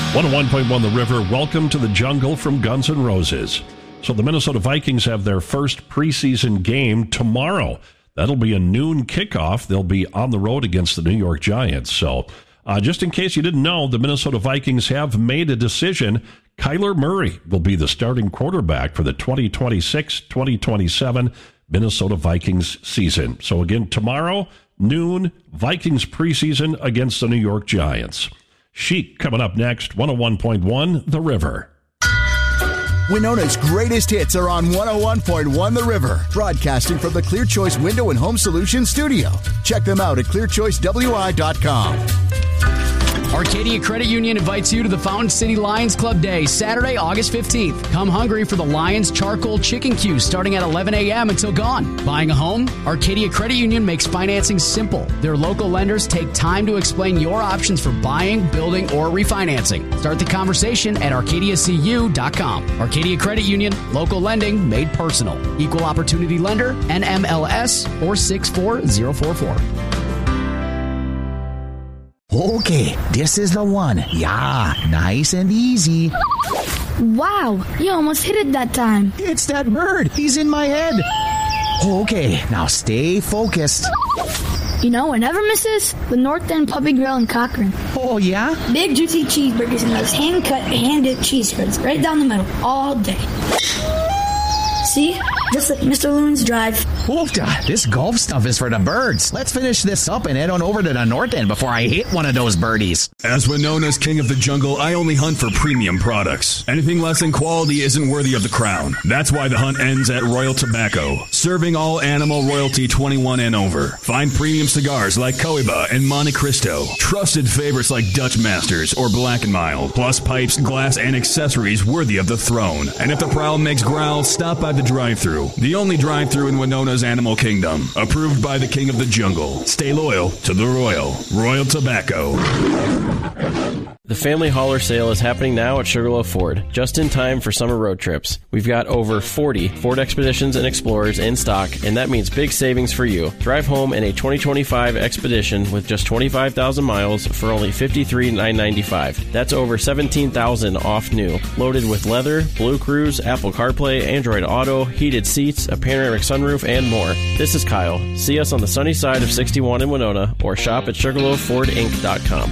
101.1 The River, welcome to the jungle from Guns N' Roses. So the Minnesota Vikings have their first preseason game tomorrow. That'll be a noon kickoff. They'll be on the road against the New York Giants. So just in case you didn't know, the Minnesota Vikings have made a decision. Kyler Murray will be the starting quarterback for the 2026-2027 Minnesota Vikings season. So again, tomorrow, noon, Vikings preseason against the New York Giants. Chic coming up next, 101.1 The River. Winona's greatest hits are on 101.1 The River, broadcasting from the Clear Choice Window and Home Solutions studio. Check them out at clearchoicewi.com. Arcadia Credit Union invites you to the Fountain City Lions Club Day, Saturday, August 15th. Come hungry for the Lions Charcoal Chicken Queue starting at 11 a.m. until gone. Buying a home? Arcadia Credit Union makes financing simple. Their local lenders take time to explain your options for buying, building, or refinancing. Start the conversation at arcadiacu.com. Arcadia Credit Union, local lending made personal. Equal opportunity lender, NMLS 464044. Okay, this is the one. Yeah, nice and easy. Wow, you almost hit it that time. It's that bird. He's in my head. Okay, now stay focused. You know, it never misses the North End Puppy Grill in Cochrane. Oh, yeah? Big, juicy cheeseburgers and those hand-cut, hand-dipped cheese spreads right down the middle all day. See? Just like Mr. Loon's Drive. Oofda, this golf stuff is for the birds. Let's finish this up and head on over to the North End before I hit one of those birdies. As Winona's king of the jungle, I only hunt for premium products. Anything less than quality isn't worthy of the crown. That's why the hunt ends at Royal Tobacco, serving all animal royalty 21 and over. Find premium cigars like Cohiba and Monte Cristo, trusted favorites like Dutch Masters or Black & Mild, plus pipes, glass, and accessories worthy of the throne. And if the prowl makes growl, stop by the drive-thru. The only drive-thru in Winona's Animal Kingdom. Approved by the king of the jungle. Stay loyal to the Royal Tobacco. The Family Hauler Sale is happening now at Sugarloaf Ford, just in time for summer road trips. We've got over 40 Ford Expeditions and Explorers in stock, and that means big savings for you. Drive home in a 2025 Expedition with just 25,000 miles for only $53,995. That's over $17,000 off new. Loaded with leather, Blue Cruise, Apple CarPlay, Android Auto, heated seats, a panoramic sunroof, and more. This is Kyle. See us on the sunny side of 61 in Winona or shop at SugarloafFordInc.com.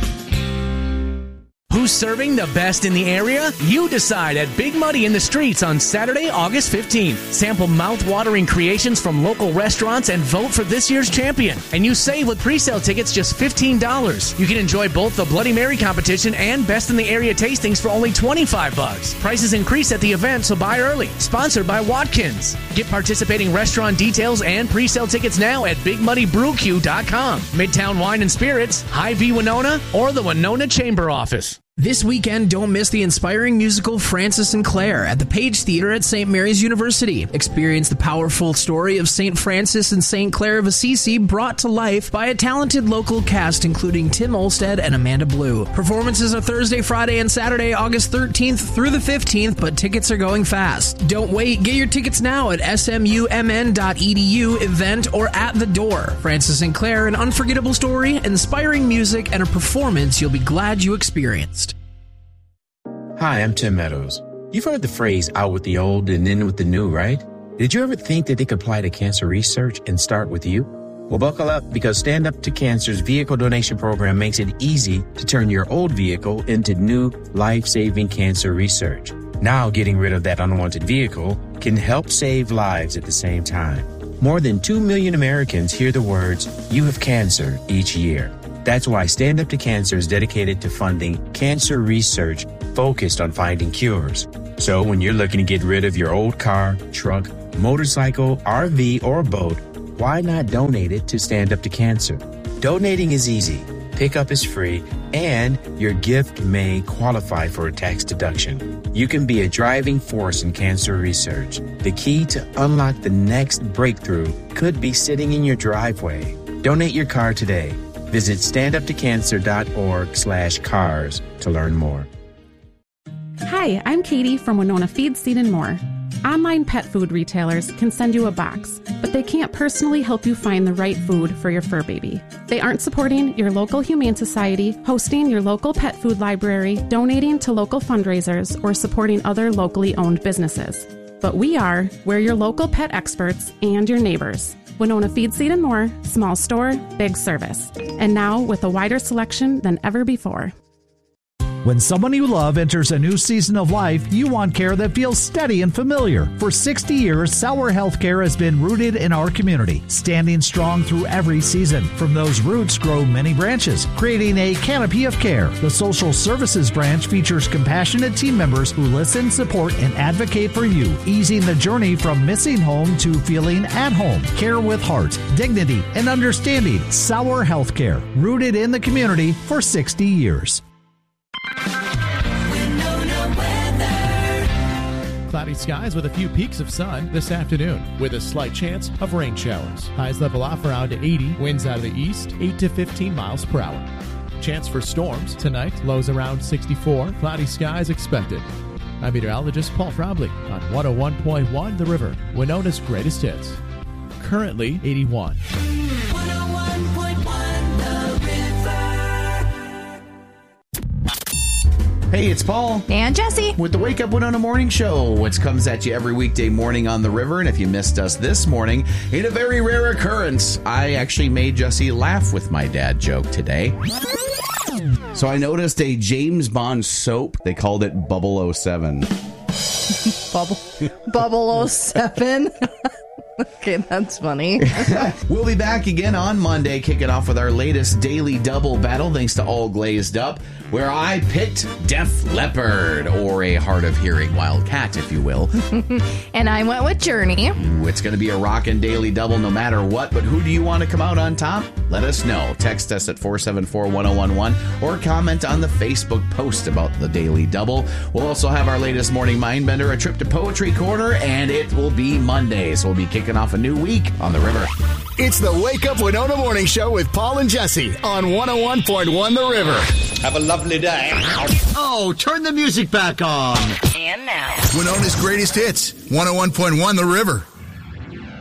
Who's serving the best in the area? You decide at Big Muddy in the Streets on Saturday, August 15th. Sample mouth-watering creations from local restaurants and vote for this year's champion. And you save with pre-sale tickets just $15. You can enjoy both the Bloody Mary competition and Best in the Area tastings for only $25. Prices increase at the event, so buy early. Sponsored by Watkins. Get participating restaurant details and pre-sale tickets now at BigMuddyBrewQ.com. Midtown Wine and Spirits, Hy-Vee Winona, or the Winona Chamber Office. This weekend, don't miss the inspiring musical Francis and Claire at the Page Theater at St. Mary's University. Experience the powerful story of St. Francis and St. Claire of Assisi brought to life by a talented local cast including Tim Olstead and Amanda Blue. Performances are Thursday, Friday, and Saturday, August 13th through the 15th, but tickets are going fast. Don't wait. Get your tickets now at smumn.edu event or at the door. Francis and Claire, an unforgettable story, inspiring music, and a performance you'll be glad you experienced. Hi, I'm Tim Meadows. You've heard the phrase out with the old and in with the new, right? Did you ever think that they could apply to cancer research and start with you? Well, buckle up because Stand Up to Cancer's vehicle donation program makes it easy to turn your old vehicle into new life-saving cancer research. Now, getting rid of that unwanted vehicle can help save lives at the same time. More than 2 million Americans hear the words, "You have cancer," each year. That's why Stand Up to Cancer is dedicated to funding cancer research focused on finding cures. So when you're looking to get rid of your old car, truck, motorcycle, RV, or boat, why not donate it to Stand Up to Cancer? Donating is easy, pickup is free, and your gift may qualify for a tax deduction. You can be a driving force in cancer research. The key to unlock the next breakthrough could be sitting in your driveway. Donate your car today. Visit standuptocancer.org/cars to learn more. Hi, I'm Katie from Winona Feed, Seed & More. Online pet food retailers can send you a box, but they can't personally help you find the right food for your fur baby. They aren't supporting your local humane society, hosting your local pet food library, donating to local fundraisers, or supporting other locally owned businesses. But we are. We're your local pet experts and your neighbors. Winona Feed, Seed and More, small store, big service. And now with a wider selection than ever before. When someone you love enters a new season of life, you want care that feels steady and familiar. For 60 years, Sauer Healthcare has been rooted in our community, standing strong through every season. From those roots grow many branches, creating a canopy of care. The social services branch features compassionate team members who listen, support, and advocate for you, easing the journey from missing home to feeling at home. Care with heart, dignity, and understanding. Sauer Healthcare, rooted in the community for 60 years. Cloudy skies with a few peaks of sun this afternoon, with a slight chance of rain showers. Highs level off around 80, winds out of the east, 8 to 15 miles per hour. Chance for storms tonight, lows around 64, cloudy skies expected. I'm meteorologist Paul Frobley on 101.1 The River, Winona's greatest hits. Currently 81. 101.1 The River. Hey, it's Paul. And Jesse. With the Wake Up Winona Morning Show, which comes at you every weekday morning on the river. And if you missed us this morning, in a very rare occurrence, I actually made Jesse laugh with my dad joke today. So I noticed a James Bond soap. They called it Bubble 07. Bubble 07? Okay, that's funny. We'll be back again on Monday, kicking off with our latest Daily Double battle, thanks to All Glazed Up, where I picked Def Leppard, or a hard of hearing wildcat, if you will. And I went with Journey. It's going to be a rockin' Daily Double no matter what, but who do you want to come out on top? Let us know. Text us at 474-1011 or comment on the Facebook post about the Daily Double. We'll also have our latest Morning Mindbender, a trip to Poetry Corner, and it will be Monday, so we'll be kicking off a new week on the river. It's the Wake Up Winona Morning Show with Paul and Jesse on 101.1 The River. Have a lovely day. Oh, turn the music back on. And now, Winona's greatest hits, 101.1 The River.